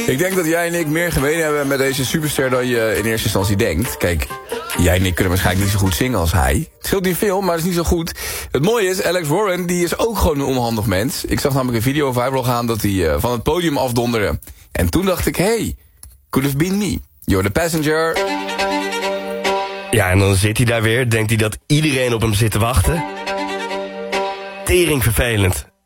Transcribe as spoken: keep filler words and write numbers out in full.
Ik denk dat jij en ik meer gemeen hebben met deze superster dan je in eerste instantie denkt. Kijk, jij en ik kunnen waarschijnlijk niet zo goed zingen als hij. Het scheelt niet veel, maar het is niet zo goed. Het mooie is, Alex Warren, die is ook gewoon een onhandig mens. Ik zag namelijk een video viral gaan dat hij uh, van het podium afdonderde. En toen dacht ik, hey, could have been me. You're the passenger. Ja, en dan zit hij daar weer, denkt hij dat iedereen op hem zit te wachten. Tering vervelend.